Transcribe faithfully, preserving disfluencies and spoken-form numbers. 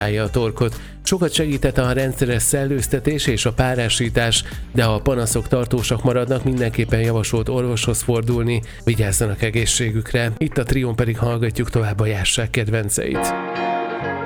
a torkot. Sokat segített a rendszeres szellőztetés és a párásítás, de ha a panaszok tartósak maradnak, mindenképpen javasolt orvoshoz fordulni, vigyázzanak egészségükre. Itt a Trión pedig hallgatjuk tovább a Jásság kedvenceit.